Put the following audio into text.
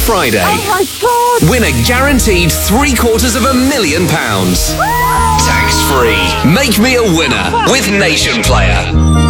Friday. Oh my God! Win a guaranteed £750,000. Tax-free. Make me a winner with Nation Player.